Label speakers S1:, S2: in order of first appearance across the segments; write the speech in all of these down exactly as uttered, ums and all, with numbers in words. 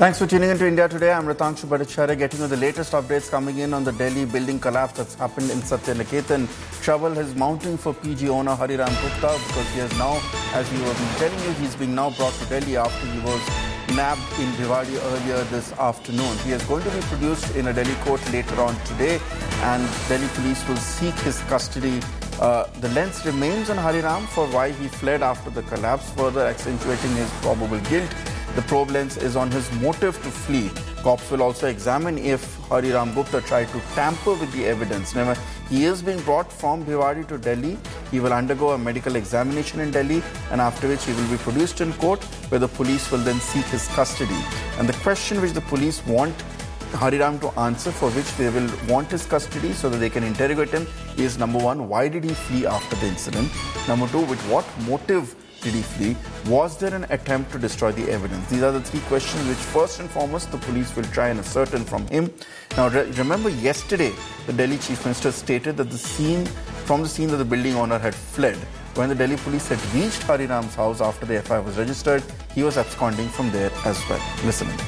S1: Thanks for tuning in to India Today. I'm Ratangshu Bhattacharya, getting you the latest updates coming in on the Delhi building collapse that's happened in Satyaniketan. Trouble is mounting for P G owner Hariram Gupta because he has now, as we were telling you, he's being now brought to Delhi after he was nabbed in Bhiwadi earlier this afternoon. He is going to be produced in a Delhi court later on today, and Delhi police will seek his custody. Uh, the lens remains on Hariram for why he fled after the collapse, further accentuating his probable guilt. The probe lens is on his motive to flee. Cops will also examine if Hariram Gupta tried to tamper with the evidence. Now, he is being brought from Bhiwadi to Delhi. He will undergo a medical examination in Delhi, and after which he will be produced in court, where the police will then seek his custody. And the question which the police want Hariram to answer, for which they will want his custody so that they can interrogate him, is number one, why did he flee after the incident? Number two, with what motive did he flee? Was there an attempt to destroy the evidence? These are the three questions which first and foremost the police will try and ascertain from him. Now re- remember yesterday the Delhi Chief Minister stated that the scene, from the scene that the building owner had fled. When the Delhi police had reached Hariram's house after the F I R was registered, he was absconding from there as well. Listen in.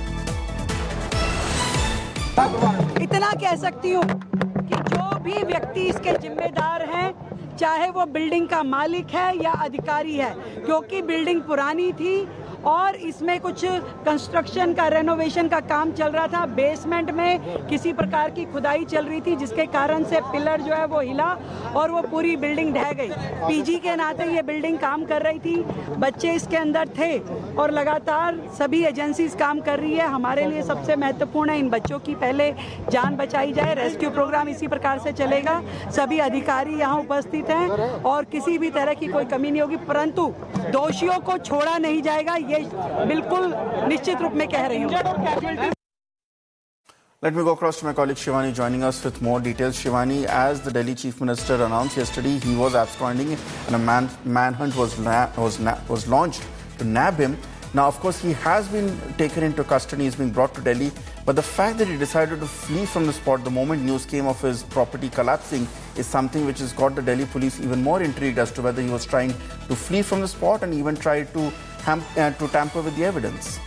S2: इतना कह सकती हूँ कि जो भी व्यक्ति इसके जिम्मेदार हैं, चाहे वो बिल्डिंग का मालिक है या अधिकारी है, क्योंकि बिल्डिंग पुरानी थी और इसमें कुछ कंस्ट्रक्शन का रेनोवेशन का काम चल रहा था। बेसमेंट में किसी प्रकार की खुदाई चल रही थी, जिसके कारण से पिलर जो है वो हिला और वो पूरी बिल्डिंग ढह गई। पीजी के नाते ये बिल्डिंग काम कर रही थी, बच्चे इसके अंदर थे और लगातार सभी एजेंसीज काम कर रही है। हमारे लिए सबसे महत्वपूर्ण है इन बच्चों की पहले जान बचाई जाए। रेस्क्यू प्रोग्राम इसी प्रकार से चलेगा। सभी अधिकारी यहाँ उपस्थित हैं और किसी भी तरह की कोई कमी नहीं होगी, परंतु दोषियों को छोड़ा नहीं जाएगा, ये बिल्कुल निश्चित रूप में कह रही हूँ।
S1: Let me go across to my colleague Shivani joining us with more details. Shivani, as the Delhi Chief Minister announced yesterday, he was absconding and a man, manhunt was, was, was launched to nab him. Now, of course, he has been taken into custody, he's been brought to Delhi, but the fact that he decided to flee from the spot the moment news came of his property collapsing is something which has got the Delhi police even more intrigued as to whether he was trying to flee from the spot and even tried to, ham- uh, to tamper with the evidence.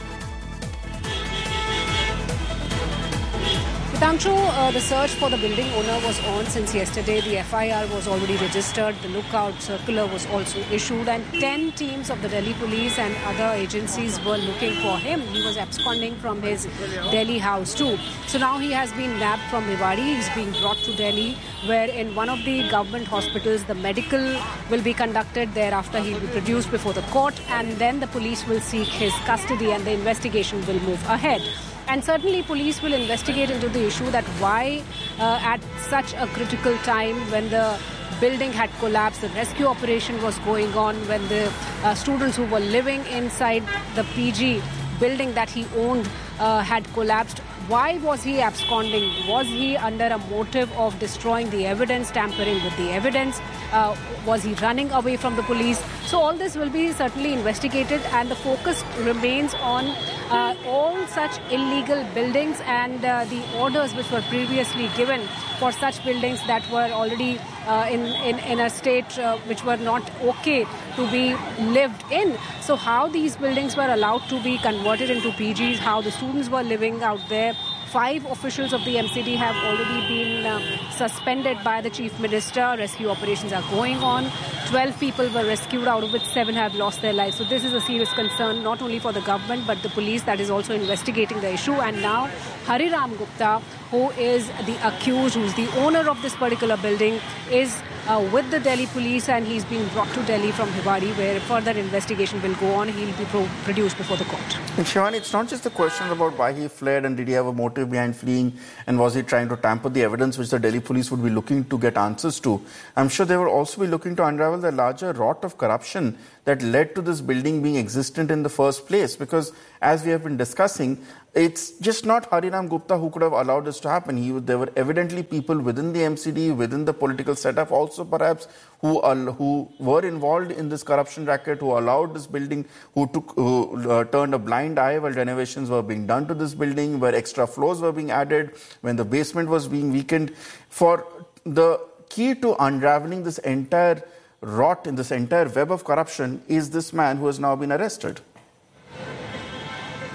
S3: Ratangshu, uh, the search for the building owner was on since yesterday. The F I R was already registered. The lookout circular was also issued, and ten teams of the Delhi police and other agencies were looking for him. He was absconding from his Delhi house too. So now he has been nabbed from Bhiwadi. He's being brought to Delhi, where in one of the government hospitals, the medical will be conducted. Thereafter, he'll be produced before the court, and then the police will seek his custody, and the investigation will move ahead. And certainly police will investigate into the issue that why uh, at such a critical time when the building had collapsed, the rescue operation was going on, when the uh, students who were living inside the P G building that he owned uh, had collapsed. Why was he absconding? Was he under a motive of destroying the evidence, tampering with the evidence? Uh, was he running away from the police? So all this will be certainly investigated, and the focus remains on uh, all such illegal buildings and uh, the orders which were previously given for such buildings that were already uh, in, in, in a state uh, which were not okay to be lived in. So how these buildings were allowed to be converted into P Gs, how the students were living out there. Five officials of the M C D have already been uh, suspended by the Chief Minister. Rescue operations are going on. Twelve people were rescued, out of which seven have lost their lives. So this is a serious concern, not only for the government, but the police that is also investigating the issue. And now Hariram Gupta, who is the accused, who is the owner of this particular building, is uh, with the Delhi police, and he's being brought to Delhi from Bhiwadi, where further investigation will go on. He'll be pro- produced before the court.
S1: And Shivani, it's not just the question about why he fled and did he have a motive behind fleeing, and was he trying to tamper the evidence which the Delhi police would be looking to get answers to. I'm sure they will also be looking to unravel the larger rot of corruption that led to this building being existent in the first place, because as we have been discussing, it's just not Hariram Gupta who could have allowed this to happen. He, there were evidently people within the M C D, within the political setup also perhaps, who uh, who were involved in this corruption racket, who allowed this building, who took, who uh, turned a blind eye while renovations were being done to this building, where extra floors were being added, when the basement was being weakened. For the key to unraveling this entire rot in this entire web of corruption is this man who has now been arrested.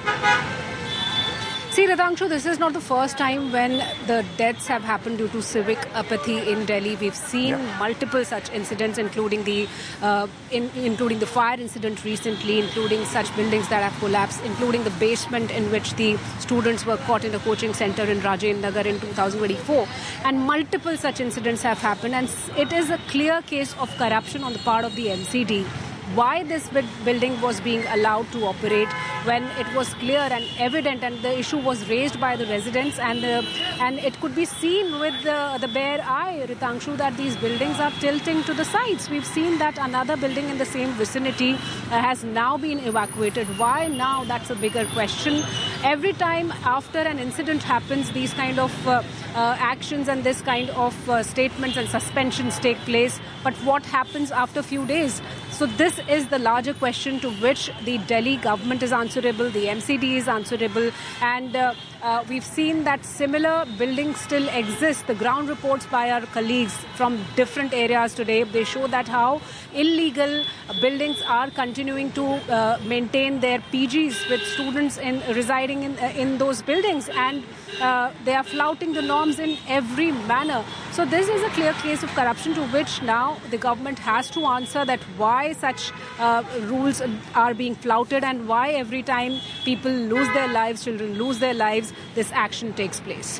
S3: See, Ritangshu, this is not the first time when the deaths have happened due to civic apathy in Delhi. We've seen yeah. multiple such incidents, including the uh, in, including the fire incident recently, including such buildings that have collapsed, including the basement in which the students were caught in a coaching center in Rajendra Nagar in two thousand twenty-four. And multiple such incidents have happened. And it is a clear case of corruption on the part of the M C D. Why this building was being allowed to operate when it was clear and evident, and the issue was raised by the residents, and the, and it could be seen with the, the bare eye, Ritangshu, that these buildings are tilting to the sides. We've seen that another building in the same vicinity uh, has now been evacuated. Why now? That's a bigger question. Every time after an incident happens, these kind of uh, uh, actions and this kind of uh, statements and suspensions take place. But what happens after a few days? So this is the larger question to which the Delhi government is answerable, the M C D is answerable, and uh, uh, we've seen that similar buildings still exist. The ground reports by our colleagues from different areas today, they show that how illegal buildings are continuing to uh, maintain their P Gs with students in residing in, uh, in those buildings, and uh, they are flouting the norms in every manner. So this is a clear case of corruption to which now the government has to answer, that why such uh, rules are being flouted and why every time people lose their lives, children lose their lives, this action takes place.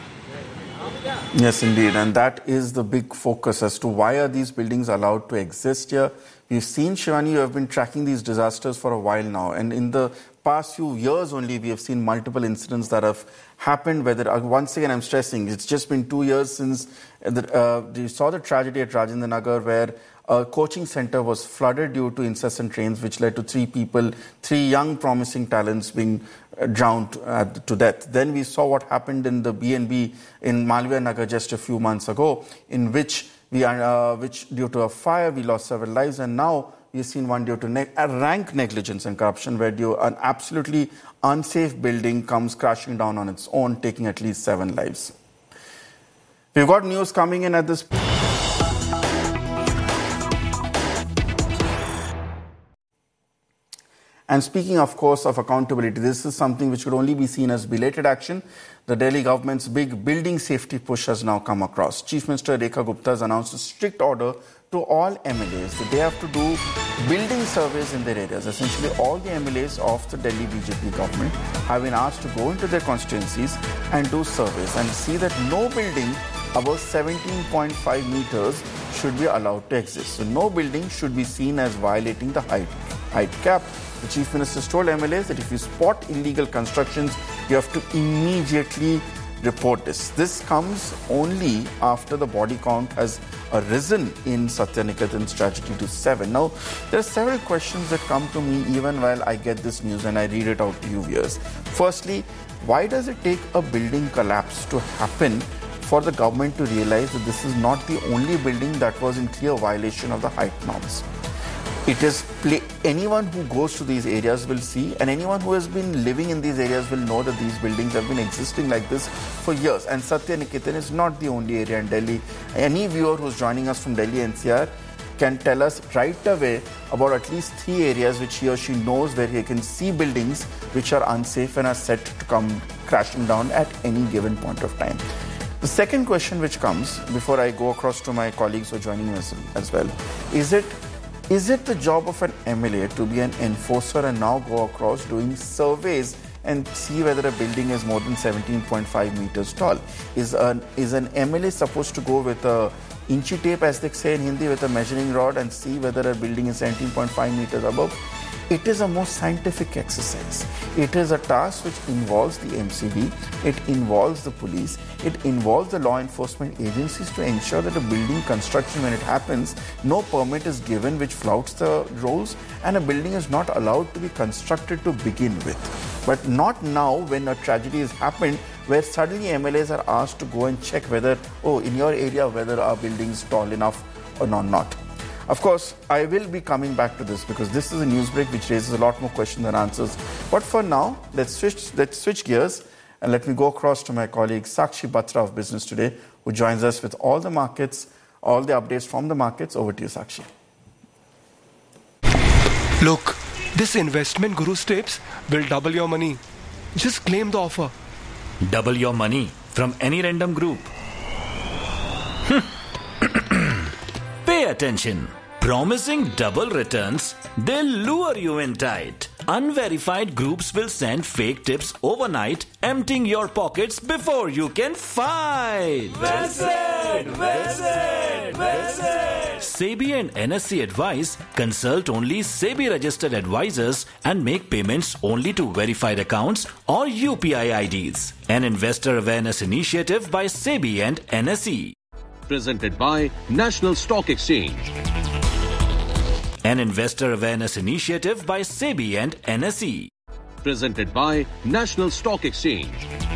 S1: Yes, indeed. And that is the big focus as to why are these buildings allowed to exist here. We've seen, Shivani, you have been tracking these disasters for a while now. And in the past few years only, we have seen multiple incidents that have happened. Whether, once again, I'm stressing, it's just been two years since the, uh, you saw the tragedy at Rajendra Nagar where a coaching center was flooded due to incessant rains, which led to three people, three young promising talents being drowned uh, to death. Then we saw what happened in the B and B in Malviya Nagar just a few months ago, in which we are, uh, which due to a fire we lost several lives, and now we've seen one due to ne- rank negligence and corruption, where due an absolutely unsafe building comes crashing down on its own, taking at least seven lives. We've got news coming in at this point. And speaking, of course, of accountability, this is something which could only be seen as belated action. The Delhi government's big building safety push has now come across. Chief Minister Rekha Gupta has announced a strict order to all M L As that they have to do building surveys in their areas. Essentially, all the M L As of the Delhi B J P government have been asked to go into their constituencies and do surveys and see that no building above seventeen point five meters should be allowed to exist. So no building should be seen as violating the height, height cap. The Chief Minister told M L As that if you spot illegal constructions, you have to immediately report this. This comes only after the body count has arisen in Satyaniketan's tragedy to seven. Now, there are several questions that come to me even while I get this news and I read it out to you viewers. Firstly, why does it take a building collapse to happen for the government to realize that this is not the only building that was in clear violation of the height norms? It is play, anyone who goes to these areas will see, and anyone who has been living in these areas will know that these buildings have been existing like this for years. And Satyaniketan is not the only area in Delhi. Any viewer who's joining us from Delhi N C R can tell us right away about at least three areas which he or she knows where he can see buildings which are unsafe and are set to come crashing down at any given point of time. The second question which comes before I go across to my colleagues who are joining us as well, is it Is it the job of an M L A to be an enforcer and now go across doing surveys and see whether a building is more than seventeen point five meters tall? Is an, is an M L A supposed to go with a inchy tape, as they say in Hindi, with a measuring rod and see whether a building is seventeen point five meters above? It is a more scientific exercise. It is a task which involves the M C D, it involves the police, it involves the law enforcement agencies to ensure that a building construction, when it happens, no permit is given which flouts the rules and a building is not allowed to be constructed to begin with. But not now when a tragedy has happened where suddenly M L As are asked to go and check whether, oh, in your area, whether our building is tall enough or not. Of course, I will be coming back to this because this is a news break which raises a lot more questions than answers. But for now, let's switch, let's switch gears and let me go across to my colleague Sakshi Batra of Business Today, who joins us with all the markets, all the updates from the markets. Over to you, Sakshi.
S4: Look, This investment Guru's tips will double your money. Just claim the offer.
S5: Double your money from any random group. Pay attention. Promising double returns, they'll lure you in tight. Unverified groups will send fake tips overnight, emptying your pockets before you can fight.
S6: Well said, well said, well said.
S5: SEBI and N S E advise consult only SEBI registered advisors and make payments only to verified accounts or U P I I Ds. An investor awareness initiative by SEBI and N S E.
S7: Presented by National Stock Exchange.
S5: An investor awareness initiative by SEBI and N S E.
S7: Presented by National Stock Exchange.